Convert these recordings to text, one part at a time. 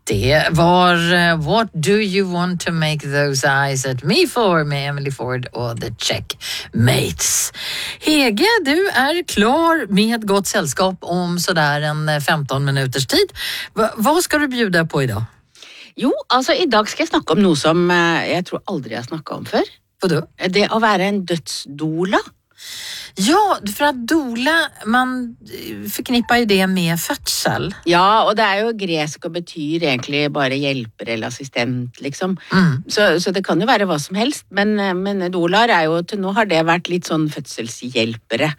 Det var What Do You Want To Make Those Eyes At Me For med Emily Ford och The Checkmates. Hege, du är klar med Gott sällskap om sådär en 15 minuters tid. Vad ska du bjuda på idag? Jo, altså i dag skal jeg snakke om noe som jeg tror aldri jeg har snakket om før. Vadå? Det å være en dødsdoula. Ja, för att doula, man förknippar ju det med födsel. Ja, og det er jo gresk og betyr egentlig bare hjelper eller assistent, liksom. Så det kan jo være hva som helst, men doulaer er jo, til nå har det vært litt sånn fødselshjelpere.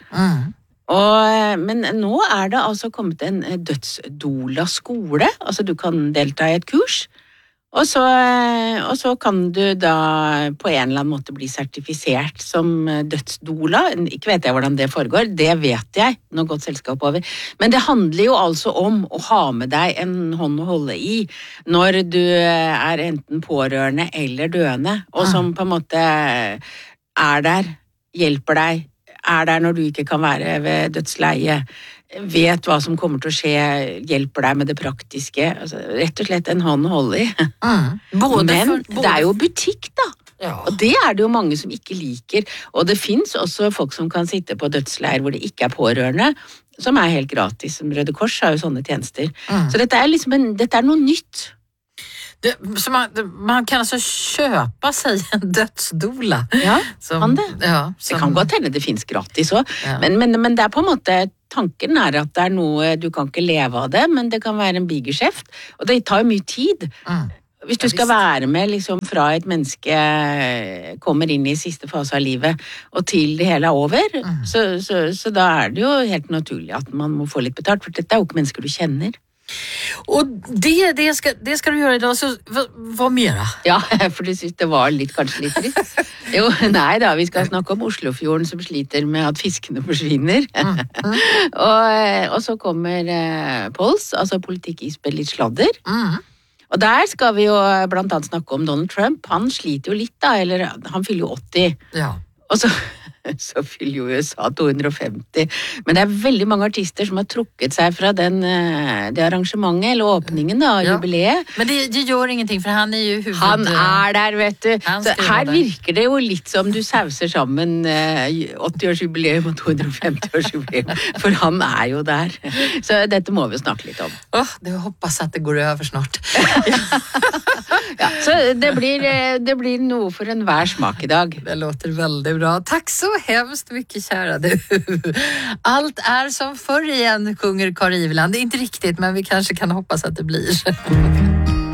Men nå er det altså kommet en dødsdoula-skole, altså du kan delta i et kurs, og så kan du da på en eller annen måte bli sertifisert som dødsdoula. Ikke vet jeg hvordan det foregår, det vet jeg når Godt selskap over. Men det handler jo altså om å ha med deg en hånd å holde i når du er enten pårørende eller døende, og som på en måte er der, hjelper deg, er der når du ikke kan være ved dødsleie, vet hva som kommer til å skje, hjelper deg med det praktiske, altså, rett og slett en hånd å holde i. Men det er jo butikk da, og det er det jo mange som ikke liker, og det finnes også folk som kan sitte på dødsleir hvor det ikke er pårørende, som er helt gratis, som Røde Kors har jo sånne tjenester. Så dette er liksom dette er noe nytt. Så man kan altså kjøpe seg en dødsdoula. Ja, kan det. Det kan godt hende det finnes gratis også, men det er på en måte, tanken er at det er noe, du kan ikke leve av det, men det kan være en bigeskjeft, og det tar jo mye tid. Hvis du skal være med liksom, fra et menneske kommer inn i siste fase av livet, og til det hele er over, så da er det jo helt naturlig at man må få litt betalt, for dette er jo ikke mennesker du kjenner. Og det skal du gjøre i dag, så hva mer da? Ja, for du synes det var kanskje litt trist. Jo, nei da, vi skal snakke om Oslofjorden som sliter med at fiskene forsvinner. Og så kommer Pols, altså politikk ispedd litt sladder. Og der skal vi jo blant annet snakke om Donald Trump. Han sliter jo litt da, eller han fyller jo 80. Ja. Og så fyller jo USA 250. Men det er veldig mange artister som har trukket seg fra det arrangementet, eller åpningen da, jubileet. Men det gjør ingenting, for han er jo Han er der, vet du. Så her virker det jo litt som du sauser sammen 80-årsjubileum og 250-årsjubileum, for han er jo der. Så dette må vi snakke litt om. Det hoppas at det går over snart. Så det blir noe for enhver smak i dag. Det låter veldig bra. Takk så hemskt mycket, kära du. Allt är som förr igen, sjunger Kari Iveland. Det är inte riktigt, men vi kanske kan hoppas att det blir.